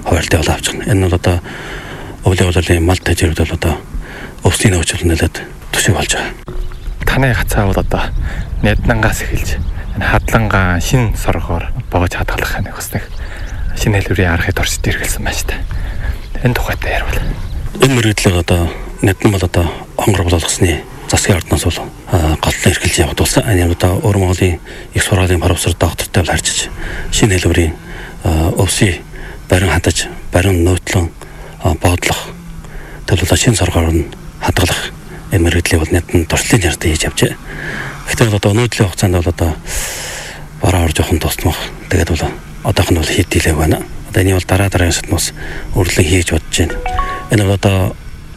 хуваалт явуулж байна. Энэ бол одоо өвлийн бололын мал тэжрүүд бол одоо өвсний нөөцөөр нэлээд төсөв болж байгаа. Таны гацаа бол одоо Няднангаас эхэлж энэ Хадлангаа шин соргоор богож хадгалах нэг бас нэг шинэ хэлбэрийн аргыг орчд иргэлсэн байна шүү дээ. Энэ тухайтай ярил. Энэ мөрөдлөг одоо Няднан бол одоо хонгор болгосны засгийн ордноос бол голлон эрхэлж явагдуулсан. Энэ одоо Өвөр Монголын их сургаалын профессор доктортой харьцаж шинэ хэлбэрийн өвсий барин хадаж, барин нөөтлөн боодлох төлөвлөлт шин соргоор нь хадгалах энэ мөрөдлийг бол Няднан туршлын ярдаа хийж явжээ. Гэхдээ одоо өнөөдрийн хугацаанд бол одоо бараа орж явах нь тусмах. Тэгээд бол одоох нь бол хийдэлээ байна. Одоо энэ бол дараагийн шатнаас өрлөн хийж бодож байна. Энэ бол одоо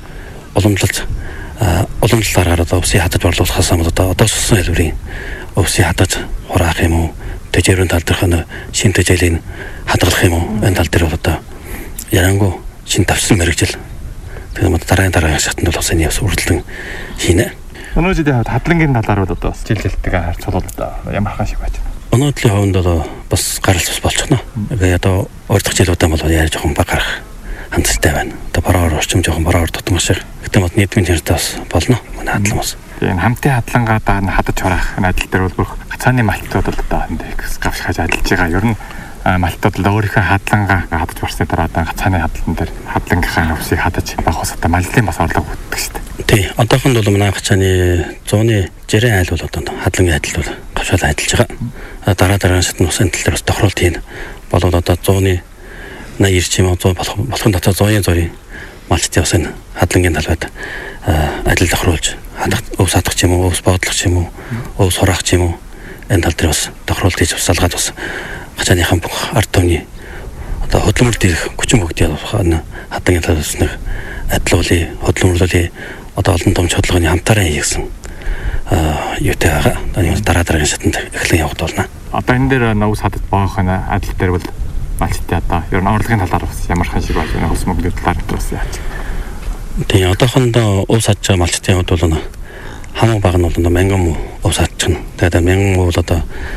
уламжлалаар одоо өвсий хадаж борлуулахаас хамт одоо судсан хэлбэрийн өвсий хадаж хураах юм уу? Тэжээрийн тал дээрх нь шин тэжээлийн хадгалах юм уу? Энэ тал дээр бол одоо ярангуй шин тавьсан мэрэгжил. Тэгээд дараагийн шатнд бол бас энэ өрлөн хийнэ. Өнөөдрийн хувьд Хадлагийн талаар бол одоо жилдэлтэйг харьцуулбал ямар хаан шиг байж байна. Өнөөдрийн хувьд бол бас гарал цус болчихно. Тэгээд одоо урдах жилүүдээ бол яаж жоохон баг гарах хандлагатай байна. Одоо бараар орчим жоохон бараар тутмах шиг. Гэтэ мод нийтмийн чанартай бас болно. Манай хадлан бас. Тэгээд хамтын Хадлагаа хадаж хураах адил дээр бол бүх гацааны малтууд бол одоо гавшихаж ажиллаж байгаа. Ер нь малтууд л өөрийнхөө Хадлагаа хадаж барсны дараа гацааны хадлан дээр Хадлагийнхаа өвсийг хадаж баг ус одоо маллын бас орлого бүтдэг шүү дээ. Тий, одоохонд бол манай гацааны 100-ны жирийн айл бол одоо Хадлагын айдал бол гавшаал айдалж байгаа. Дараагийн шатны усын тал дээр бас тохируулт хийн. Болоод одоо 100-ны 80 юм уу 100 болохын дотор 100-ийн зорийн малчтын усын Хадлагын талбайд айдал тохируулж өвс хадах ч юм уу, өвс боодлох ч юм уу, өвс хураах ч юм уу энэ тал дээр бас тохируулт хийж салгаад бас гацааныхан бүх ард түмний одоо хөдөлмөр дээрх хүчин бүгдийг Хадлагын талаас нэг адилуулын хөдөлмөрлөлийн одоо олон том чодлогын хамтараа хийгсэн юутай байгаа. Дараагийн шатанд эхлэн явах болно. Одоо энэ дээр өвс хадаж боох адил дээр бол малчтай одоо ер нь орлогын талаар бас ямар хан шиг байна. Хөлс мөнгөний талаар бас яаж. Тэгээ одоохондоо өвс хадж байгаа малчтын хувьд бол хамаг баг нь бол мянган өвс хадж байна. Тэгээд мянган бол одоо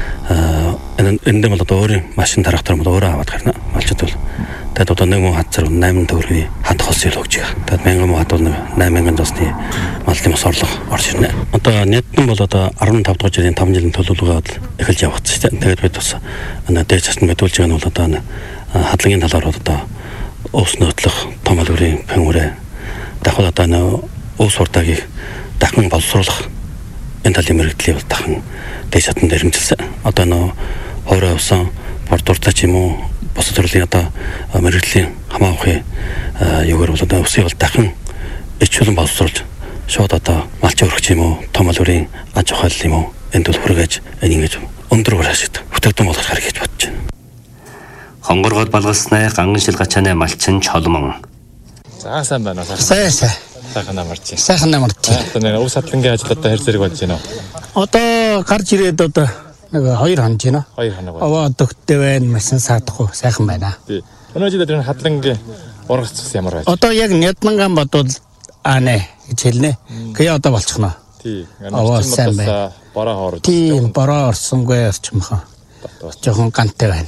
энэ бол одоо өөрийн машин трактор бол өөрөө аваад гарна. Малчд бол тэгээд одоо нэг хүн хадсар 8 төгрөгийн хадах хос ил өгч байгаа. Тэгээд мянган хад бол 8000 досны малын мос орлого орж ирнэ. Одоо Няднан бол одоо 15 дахь жилийн 5 жилийн төлөвлөгөөд эхэлж явагдсан шүү дээ. Тэгээд бид бас дээд цаснд мэдүүлж байгаа нь бол одоо Хадлагын талаар одоо өвс нөөтлөх том хэлбэрийн пенүрэ дахиад одоо өвс хурдаагийг дахин боловсруулах энэ талын мэрэгдлийг бол дахин дээд цаснд дэрэмжилсэн. Одоо хоорой өвсөн бордуртаа ч юм уу бос төрлийн одоо мэрэгжлийн хамаахын юугаар бол одоо өвсийг бол дахин ичүүлэн боловсруулж шууд одоо малч өргөч юм уу том хэлбэрийн аж ахуйл юм уу энд бол хүргэж ингэж өндөр ашигт бүтээгдэхүүн болгох хэрэг гэж бодож байна. Хонгоргод балгалснаа ганган шил гачааны малчин чолмон. За сайн байна уу? Сайн. Сайхан амарч. Сайхан амарч. Одоо өвс хадлагын ажлуудаа хэр зэрэг болж байна уу? Одоо гарч ирээд одоо нэг 2 хоног байна. 2 хоног. Аваа дөгттэй байна, машин саадахгүй сайхан байна. Тий. Өнөөдөр энэ Хадлагын ургац ямар байж? Одоо яг Няднанган бодвол нэ гэж хэлнэ. Гээ одоо болчихно. Тий. Аваа сайн байна. Бороо хоорож. Тий, бороо орсонгүй орчмхон. Жохон гантай байна.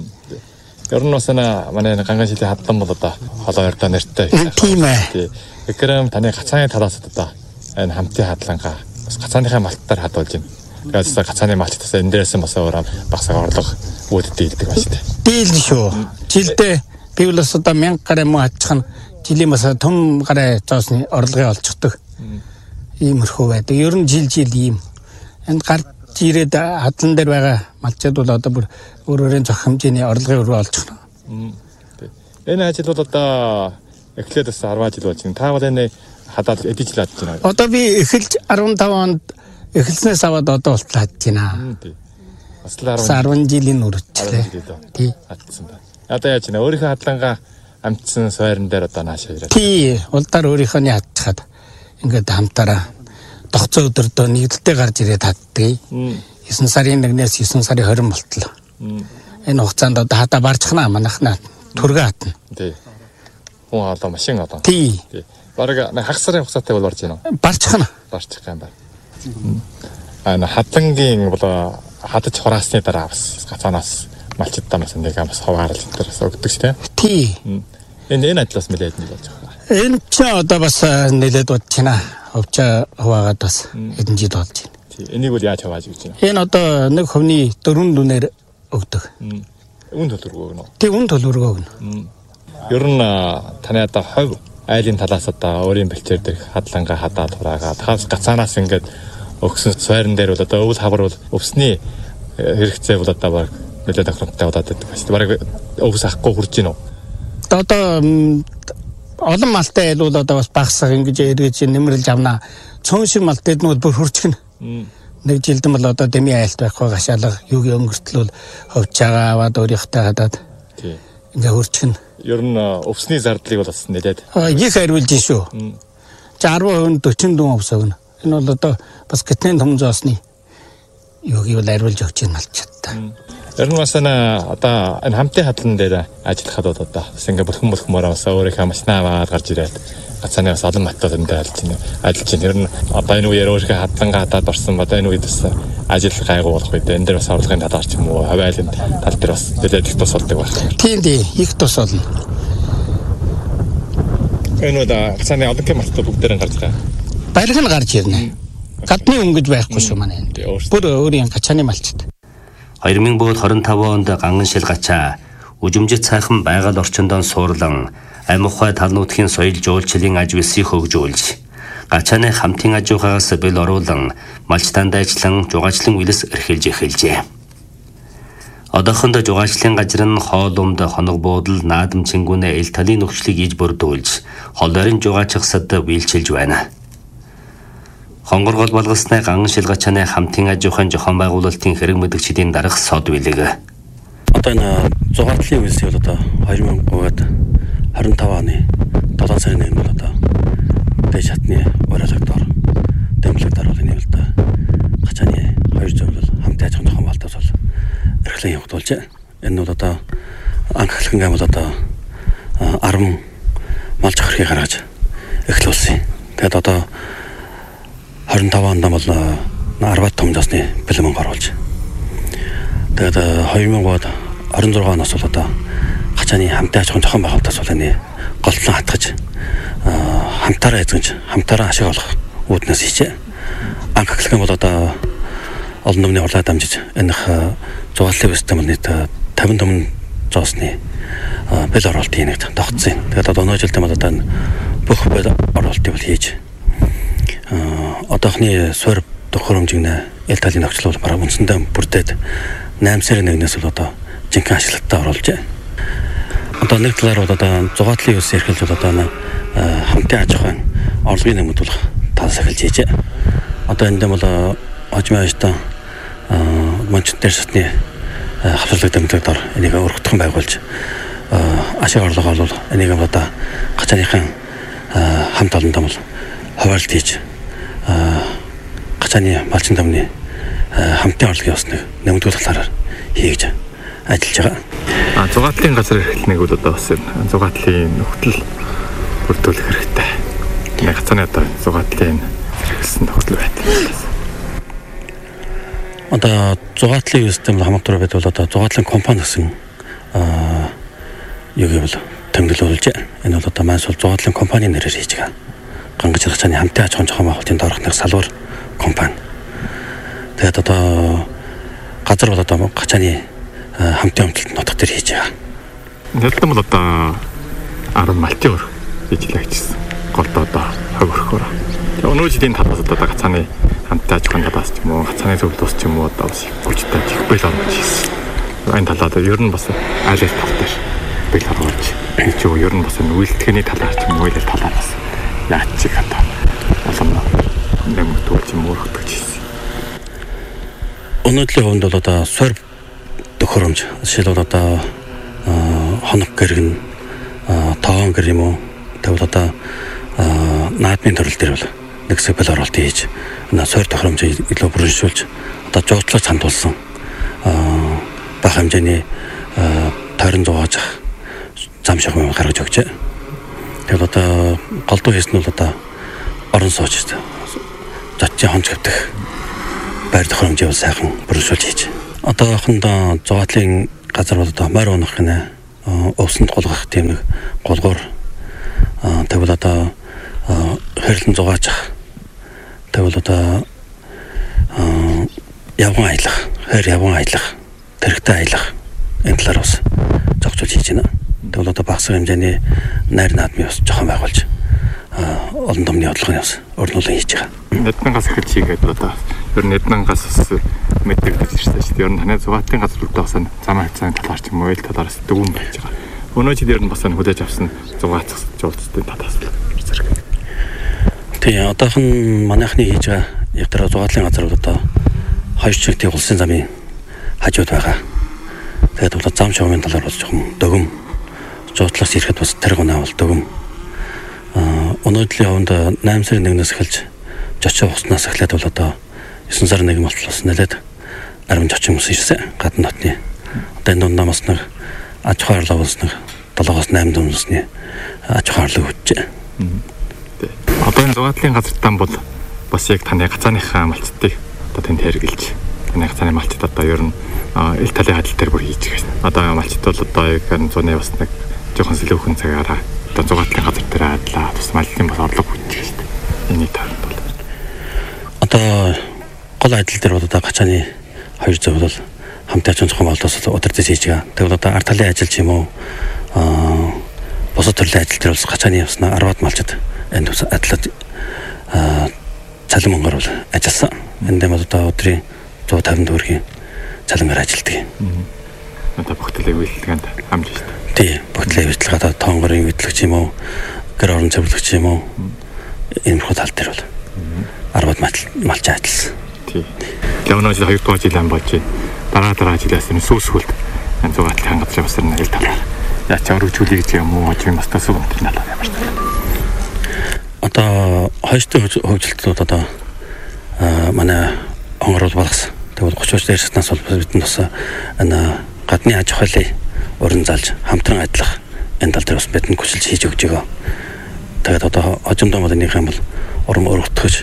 Ер нь бас манай ганган шилийн Хадлан бол одоо холоо ярдаа нэртэй. Тийм ээ. Тэгэхээр таны гацааны талаас одоо энэ хамтын Хадлагаа бас гацааныхаа малтаар хадуулж байна. Тэгээд гацааны малтаас энэ дээрээс бас өөр багсаг орлого үүдтэй дийлдэг байна шүү дээ. Дийлнэ шүү. Жилдээ би бол бас одоо 1000 гаруй муу хадчих нь жилийн бас том гаруй зоосны орлогыг олцдог. Иймэрхүү байдаг. Ер нь жил ийм. Энд гарч ирээд хадлан дээр байгаа малчид бол одоо бүр өөрөөрийн зөх хэмжээний орлогын өрөө олж байна. Энэ ажил бол одоо эхлээд бас 10 жил болж байна. Та бол энэ хадаад эдэж л хадж байна. Одоо би эхэлж 15 онд эхэлснээс аваад одоо болтол хадж байна. Бас л 10 жилийн үржлээ. Тий. Хадсан байна. Одоо яаж байна? Өөрийнхөө Хадлагаа амтсан сойрон дээр одоо наашаа ирээд. Тий. Улдаар өөрийнхөө нь хадчихад ингээд хамтаараа тогцоо өдөртөө нэгдэлтэй гарч ирээд хаддаг. 9 сарын 1-ээс 9 сарын 20 болтлоо. Энэ хугацаанд одоо хадаа барчихна манайхнаа түргээ хатна. Тий. Хүн одоо машин одоо. Тий. Бараг хагас сарын хугацаатай бол барж байна уу? Барчихна. Барчих юм байна. Хадлагын бол хадаж хураасны дараа бас гацаанаас малчдаа бас нэг бас хаваарл энэ бас өгдөг шүү дээ. Тий. Энэ ажлаас нэлээд нэг болж байгаа. Энэ ч одоо бас нэлээд бодож байна. Овчаа хуваагаад бас хэдэн жил болж байна. Тий. Энийг бол яаж хавааж гэж байна? Энэ одоо нэг хувны 4 дүнээр өгдөг. Үн төлбөр өгнө үү? Тий, үн төлбөр өгнө. Ер нь таны одоо хувь айлын талаас одоо өөрийн бэлчээр дэх хадлангаа хадаад хураагаад хаас гацаанаас ингээд өгсөн сойрон дээр бол одоо өвөл хавар бол өвсний хэрэгцээ бол одоо баг нэлээд ахрамтай болоод байдаг байна. Бараг өвс ахгүй хурж гин үү? Одоо олон малтай айлуул одоо бас багсах ингэж эргэж нэмэрлж авнаа. Цөөн шиг малтай нь бүр хурцгэн. Нэг жилдэн бол одоо дэмий айлт байхгүй гашаалга юугийн өнгөртлөл ховчаага аваад өөрийнхтэй хадаад. Тий. Ингээ хурцгэн. Ер нь өвсний зардлыг бол бас нэлээд их хариулж шүү. 60% 40 дүн өвс өгнө. Энэ бол одоо бас гитэн том зоосны юугийг бол хариулж өгч юм малчтай. Ер нь бас одоо энэ хамтын хадлан дээр ажиллахад бол одоо бас ингээ бүрхэн бас өөрийнхөө машинаа аваад гарч ирээд гацааны бас олон маттууд энэ дээр ажиллаж байна. Ер нь одоо энэ үеэр өөрийнхөө хадлангаа хадаад орсон одоо энэ үед бас ажил гайгүй болох үед энэ дээр бас орлогын талаар ч юм уу хавайлын тал дээр бас нэлээд их тус болдог байна. Тийм их тус болно. Энэ удаа гацааны олон маттууд бүгдээр гарч байгаа. Барих нь гарч ирнэ. Гадны өнгөж байхгүй шүү манай энд. Бүр өөрийн гачааны малчд. 2025 онд Ганганшил гачаа үжимжит цайхан байгаль орчиндөө суурлан амь ухай тал нутгийн соёл жуулчлалын аж үлсийг хөгжүүлж гачааны хамтын аж ухаагаас бэл оруулан малч тандайчлан жугаачлан үлэс эрхэлж эхэлжээ. Одоохондоо жугаачлалын газар нь хоол умд хоног буудал наадам чингүнэ эл талын нөхцөлийг иж бүрдүүлж холойрын жугаачихсад биелчилж байна. Хонгоргол болгосны Ганганшил гачааны хамтын аж ахуйн зохион байгуулалтын хэрэг мэдгчдийн дарах сод билэг. Одоо энэ зугаатлын үйлсийг одоо 2025 оны 7 сарын 1-нд бол одоо дээд шатны урайлагдор тэмдэглэлд оруулын юм л да. Гачааны 200 бол хамтын аж ахуйн зохион байгуулалт бол эрхлэн явагдуулж байна. Энэ бол одоо анхаглан гам бол одоо 10 мал зохирхийг гаргаж эхлүүлсэн. Тэгээд одоо 25 онд бол 10 том засны бэлэн мөнгө оруулж. Тэгээд 2026 оноос бол одоо гачааны хамтын аж ахуйн зохион байгуулалтаас бол энэ голтлон хатгаж хамтаараа эзэмж хамтаараа ашиг олох үүднээс хийжээ. Анхаглан бол одоо олон номны хурлаа дамжиж энэ зугааллын систем нийт 50 том зоосны бэл оруулалтын нэг тогтсон. Тэгээд одоо өнөө жилдээ бол одоо бүх бэл оруулалтыг бол хийж одоохны суур тохиромжигнэ эл талын нөхцөл бол бараг үндсэндээ бүрдээд 8 сарын 1-ээс бол одоо жинхэнэ ашиглалтад оруулж байна. Одоо нэг талаар бол одоо зугаатлын үйлс эрхэлж бол одоо хамтын аж ахуйн орлогын нэмэгдүүлэх талаас эхэлж хийж байна. Одоо энэ дэм бол хожим ааштай мончт дээр шатны хавцлаг дэмжлэгдээр энийг өргөдгөн байгуулж ашиг орлого бол энийг одоо гачааныхан хамт олондоо бол хуваалт хийж гачааны малчин тамны хамтын орлогын ёсныг нэмэгдүүлэх талаар хийж ажиллаж байгаа. Зугаатлын газар эрхлэнэг бол одоо бас зугаатлын нөхцөл бүрдүүлэх хэрэгтэй. Нэг гацааны одоо зугаатлын хэрэгсэн тохиолдол байдаг. Одоо зугаатлын систем хамгаалалтаар бид бол одоо зугаатлын компани гэсэн юуг бол тэмдэглүүлж байна. Энэ бол одоо маань зугаатлын компани нэрээр хийж байгаа. Гангаж гачааны хамтын аж ахуйн зохион байгуулалтын доорхны салбар компани. Тэгээд одоо газар бол одоо гачааны хамтын өмдөлт нутаг дээр хийж байгаа. Нэлээд бол одоо 10 малтын өр хийжлэгчсэн. Голдоо одоо хог өрхөөр. Тэгээ өнөө жилийн талаас одоо гацааны хамтын аж ахуйн талаас ч юм уу, гацааны зөвлөлт ус ч юм уу одоо бас хүчтэй бэл оруулж хийсэн. Энэ талаад ер нь бас айл ал тал дээр бэл оруулж. Чи ер нь бас үйлдэхний талаар ч юм уу, үйлдэл талаараас яаж ч одоо олон нэмэгдүүлж юм өргөдөж хийсэн. Өнөөдрийн хувьд бол одоо сорь төхөөрөмж жишээлбэл одоо хоног гэргэн тоон гэр юм уу тэгвэл одоо наадмын төрөл дээр бол нэг сэбэл оролт хийж энэ сорь төхөөрөмжийг илүү бүрэншүүлж одоо жуучлаж хандуулсан бага хэмжээний тойрон зугааж зам шахмын гаргаж өгчээ. Тэгэл одоо голдуу хийсэн нь бол одоо орон сууч зочийн хонж хэвдэх байр тохиромжийг сайхан бүрэлдэхүүн хийж. Одоохондоо зугаатлын газар бол одоо морь унах гинэ өвсөнд гулгах тийм нэг гулгуур тэгвэл одоо хэрлэн зугаачах тэгвэл одоо явган аялах явган аялах тэрэгтэй аялах энэ талаар бас зохицуулж хийж байна. Тэгвэл одоо багасгах хэмжээний найр наадмын бас жоохон байгуулж олон домны бодлогын бас өрнүүлэн хийж байгаа. Нэднангаас эхэлж хийгээд одоо ер нь нэднангаас мэддэг ирсэн шүү дээ. Ер нь таны зугаатын газар руу бас замын хавцааны талаар ч юм уу ил талаараас дүүн байж байгаа. Өнөө жил ер нь бас хүлээж авсан зугаацах жуулчдын талаас зэрэг. Тэгээ одоохон манайхны хийж байгаа яг тэр зугаатлын газар бол одоо 2 чигтийн улсын замын хажууд байгаа. Тэгээд бол зам шугамын талаар бол жоохон дөгөм жуутлаас ирэхэд бас тэр гонаа бол дөгөм. Өнөөдрийн яванд 8 сарын 1-ээс эхэлж жочоо хуснаас эхлээд бол одоо 9 сарын 1 болтлоос нэлээд арвин жочин хүмүүс ирсэн гадна хотны. Одоо энэ дундаас нэг аж ахуй орлого бас нэг 7-8 дундасны аж ахуй орлого үүсэж байна. Одоо энэ зугаатлын газартаа бол бас яг таны гацааныхаа малчдыг одоо тэнд хэрэгжилж таны гацааны малчд одоо ер нь ил талын адил дээр бүр хийж гэнэ. Одоо малчд бол одоо яг зуны бас нэг жоохон сэлүүхэн цагаараа одоо зугаатлын газар дээр адлаа бас малчдын бас орлого үүсэж гэнэ. Энийг таард бол одоо гол адил дээр бол одоо гацааны 200 бол хамтаа зохион болоос удирдах хийж байгаа. Тэгвэл одоо ард талын ажил ч юм уу бусад төрлийн ажил дээр бас гацааны явснаа 10-аад малчд энд бас адлаад цалин бол ажилласан. Энд дэмэд одоо өдрийн 150 төгрөгийн цалингаар ажилладаг. Одоо бүгдлээ үйлдэлгэнд хамж шүү дээ. Тий, бүгдлээ үйлдэлгээ одоо тонгорын үйлдэлч юм уу, гэр орон зөвлөгч юм уу энэ хот тал дээр бол 10-аад малч ажилласан. Тий. Явна жил 2 дугаар жил ам болж байна. Дараа жилээс нь сүүсгүүлд энэ зугаатлын газар бас нэг ил талаар яач өргөжүүлэх гэж юм уу гэж бас тасуу өнтер талаар ямар ч байна. Одоо хойштой хөгжилтүүд одоо манай онгорол болгосон. Тэгвэл 30 дээрснээс бол бид нас энэ гадны аж ахуйлын уран залж хамтран ажиллах энэ тал дээр бас бидэнд хүчилж хийж өгч байгаа. Тэгээд одоо хожимдоо модынхаа бол урам өргөтгөж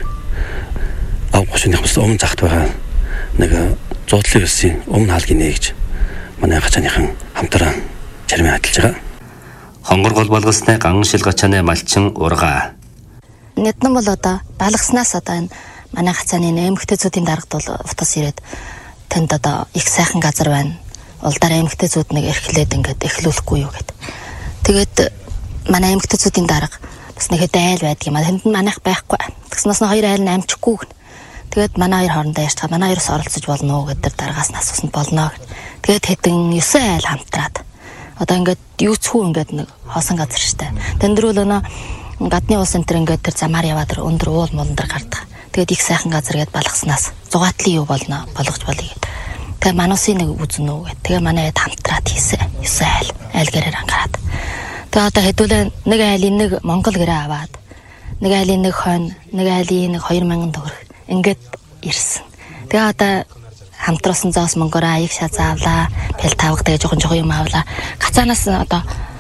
ав гошны бас өмнө загт байгаа нэг зуудлын өссөн өмнө хаалгын нэгж манай гачааныхан хамтран чармын ажиллаж байгаа. Хонгор гол болгосны ган шил гачааны малчин урга. Нэднэн бол одоо балгаснаас одоо энэ манай гацааны эмэгтэйчүүдийн дарагт бол утас ирээд тэнд одоо их сайхан газар байна. Улдаар эмэгтэйчүүд нэг эрхлээд ингээд эхлүүлэхгүй юу гэд. Тэгээд манай эмэгтэйчүүдийн дарга бас нэг хэд айл байдаг юм а. Тэнд манайх байхгүй. Тэгснээс нь хоёр айл нь амжихгүй гэн. Тэгээд манай хоёр хоорондоо ярьж байгаа. Манай хоёроос оролцож болно уу гэдэг дараагаас нь асуусан болно гэд. Тэгээд хэдэн 9 айл хамтраад одоо ингээд юуцхүү ингээд нэг хоосон газар штэ. Тэндэрүүл өнөө гадны улс энэ ингээд тэр замаар яваад тэр өндөр уул мулан дээр гардаг. Тэгээд их сайхан газар гээд балгаснаас зугаатлын юу болно болгож болъё гэд. Тэгээ мануусын нэг үзэн үү гэд. Тэгээ манай хэд хамтраад хийсэн. 9 айл гэрээр ангараад. Тэгээ одоо хэдүүлээ нэг айлын нэг Монгол гэрээ аваад нэг айлын нэг хойно нэг айлын нэг 2000 төгрөг ингээд ирсэн. Тэгээ одоо хамтруулсан зоос мөнгөөр аяг шазаавлаа. Бэл тавга тэгээ жоохон юм авлаа. Гацаанаас одоо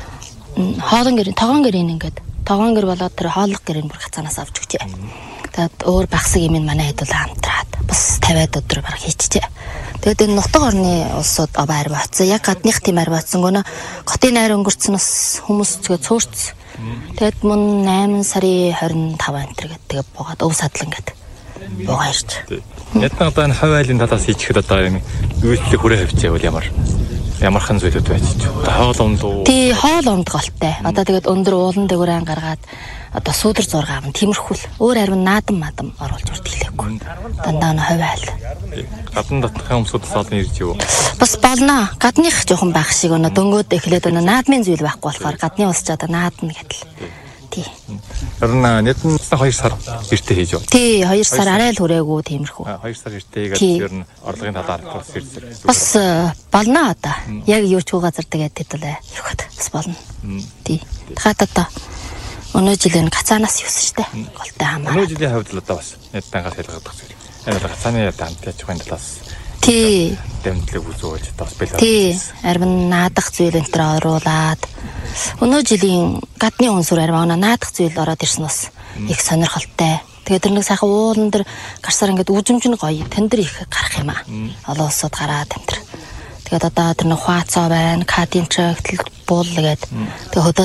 хоолон гэрийн тогоон гэрийн ингээд тогоон гэр болоод тэр хооллох гэрийн бүр гацаанаас авч өгчээ. Тэгээд өөр багсаг юм манай хэд бол хамтраад бас 50-аад өдөр баг хийчихжээ. Тэгээд энэ нутаг орны улсууд аваар бацсан. Яг гадных тийм ар бацсан гэнэ. Хотын найр өнгөрцнөөс хүмүүс тэгээд цөөрцсөн. Тэгээд мөн 8 сарын 25 энтер гэдэг тэгээд буугаад өв садлан гэдэг. Буугаа ирж. Ядна одоо энэ хавь айлын талаас хийчихэд одоо юм үйлчлэг хүрээ хавьчаавал ямархан зүйлүүд байж ч. Хоол ундуу. Тий, хоол унд голтой. Одоо тэгээд өндөр уулан дээгүүрээ гаргаад одоо сүүдэр зураг аван тиймэрхүүл. Өөр харин наадам мадам оруулж урд хэлээгүй. Дандаа н хавь айл. Гадна дотнохын хүмүүсээс олон ирж юу? Бас болно. Гадных жоохон байх шиг өнө дөнгөөд эхлээд өнө наадмын зүйл байхгүй болохоор гадны улс ч одоо наадна гэдэл. Тий. Харин нэдэн 2 сар эртээ хийж юу? Тий, 2 сар арай л хүрээгүй тиймэрхүү. 2 сар эртээ хийгээд ер нь орлогын талаар бас ирсэн. Бас болно одоо. Яг юу ч газар тэгээд хэдүүлээ. Юухад бас болно. Тий. Дахиад одоо өнөө жилийн гацаанаас юусэн штэ. Голтой хамаа. Өнөө жилийн хувьд л одоо бас нэдтангаас ялгагдах зүйл. Энэ гацааны дамтаж байгаа талаас тий. Дэмтлэг үзүүлж бас бэлээ. Тий. Арвин наадах зүйл энэ төр оруулаад өнөө жилийн гадны өнсөр арвин наадах зүйл ороод ирсэн бас их сонирхолтой. Тэгээд тэр нэг сайхан уулан дээр гарсаар ингээд үжимж нь гоё. Тэн дээр их гарах юм аа. Олон улсууд гараад энэ төр. Тэгээд одоо тэр нэг хуацаа байна, кадин чагтл буул гээд тэгээд